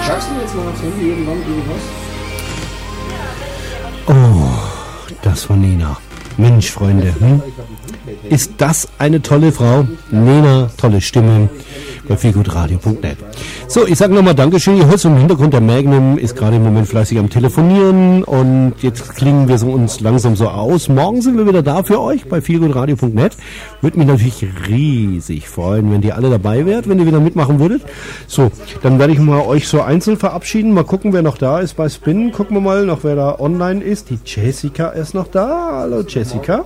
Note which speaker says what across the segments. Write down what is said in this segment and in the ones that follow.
Speaker 1: Schreibst du mir jetzt mal aufs Handy irgendwann irgendwas?
Speaker 2: Oh, das von Nena. Mensch, Freunde, ist das eine tolle Frau? Nena, tolle Stimme bei feelgoodradio.net. So, ich sage nochmal Dankeschön. Ihr hört so im Hintergrund, der Magnum ist gerade im Moment fleißig am Telefonieren und jetzt klingen wir so uns langsam so aus. Morgen sind wir wieder da für euch bei feelgoodradio.net. Würde mich natürlich riesig freuen, wenn ihr alle dabei wärt, wenn ihr wieder mitmachen würdet. So, dann werde ich mal euch so einzeln verabschieden. Mal gucken, wer noch da ist bei Spin. Gucken wir mal noch, wer da online ist. Die Jessica ist noch da. Hallo Jessica.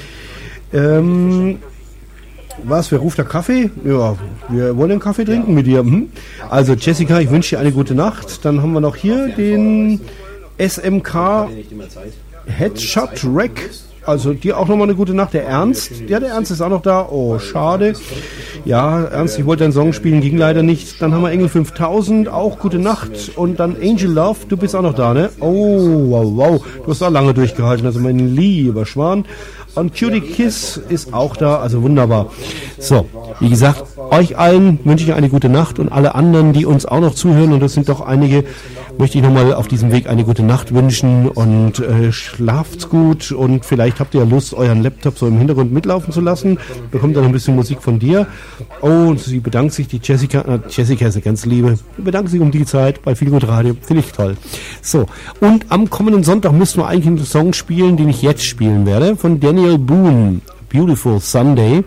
Speaker 2: Was, wer ruft da Kaffee? Ja, wir wollen einen Kaffee trinken mit dir. Also Jessica, ich wünsche dir eine gute Nacht. Dann haben wir noch hier den SMK Headshot Rack. Also dir auch nochmal eine gute Nacht. Der Ernst, ja, der Ernst ist auch noch da. Oh, schade. Ja, Ernst, ich wollte deinen Song spielen, ging leider nicht. Dann haben wir Engel 5000, auch gute Nacht. Und dann Angel Love, du bist auch noch da, ne? Oh, wow, wow. Du hast auch lange durchgehalten, also mein lieber Schwan. Und Cutie Kiss ist auch da, also wunderbar. So, wie gesagt, euch allen wünsche ich eine gute Nacht und alle anderen, die uns auch noch zuhören, und das sind doch einige, möchte ich nochmal auf diesem Weg eine gute Nacht wünschen und schlaft's gut und vielleicht habt ihr ja Lust, euren Laptop so im Hintergrund mitlaufen zu lassen. Bekommt dann ein bisschen Musik von dir. Oh, und sie bedankt sich, die Jessica. Jessica ist eine ganz Liebe. Sie bedankt sich um die Zeit bei Feelgood Radio. Finde ich toll. So, und am kommenden Sonntag müssen wir eigentlich einen Song spielen, den ich jetzt spielen werde, von Daniel Boone, Beautiful Sunday.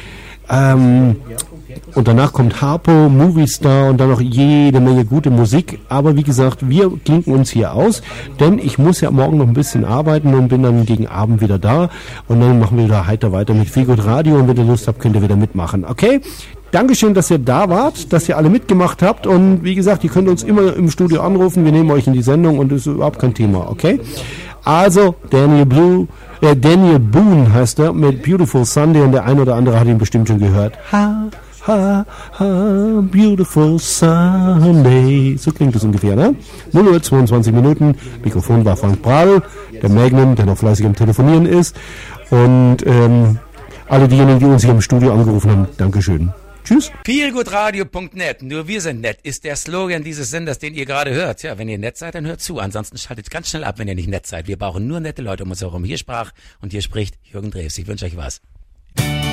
Speaker 2: Und danach kommt Harpo, Movie Star und dann noch jede Menge gute Musik. Aber wie gesagt, wir klinken uns hier aus, denn ich muss ja morgen noch ein bisschen arbeiten und bin dann gegen Abend wieder da. Und dann machen wir wieder heiter weiter mit Feelgood Radio und wenn ihr Lust habt, könnt ihr wieder mitmachen. Okay? Dankeschön, dass ihr da wart, dass ihr alle mitgemacht habt. Und wie gesagt, ihr könnt uns immer im Studio anrufen. Wir nehmen euch in die Sendung und das ist überhaupt kein Thema. Okay? Also, Daniel Boone heißt er mit Beautiful Sunday und der ein oder andere hat ihn bestimmt schon gehört. Ha, ha, ha, Beautiful Sunday. So klingt es ungefähr, ne? 0 Uhr, 22 Minuten. Mikrofon war Frank Bradl, der Magnum, der noch fleißig am Telefonieren ist. Und alle diejenigen, die uns hier im Studio angerufen haben, Dankeschön. Tschüss.
Speaker 3: Feelgoodradio.net, nur wir sind nett, ist der Slogan dieses Senders, den ihr gerade hört. Ja, wenn ihr nett seid, dann hört zu. Ansonsten schaltet ganz schnell ab, wenn ihr nicht nett seid. Wir brauchen nur nette Leute um uns herum. Hier sprach und hier spricht Jürgen Drews. Ich wünsche euch was.